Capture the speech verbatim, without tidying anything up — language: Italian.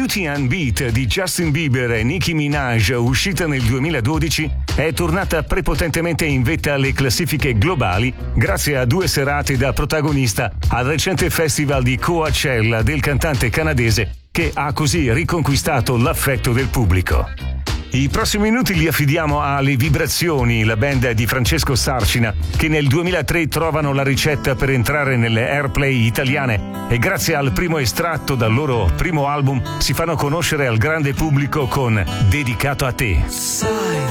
Beauty and Beat di Justin Bieber e Nicki Minaj, uscita nel duemiladodici, è tornata prepotentemente in vetta alle classifiche globali grazie a due serate da protagonista al recente festival di Coachella del cantante canadese, che ha così riconquistato l'affetto del pubblico. I prossimi minuti li affidiamo alle Vibrazioni, la band di Francesco Sarcina, che nel duemilatré trovano la ricetta per entrare nelle airplay italiane e grazie al primo estratto dal loro primo album si fanno conoscere al grande pubblico con Dedicato a te. Sai,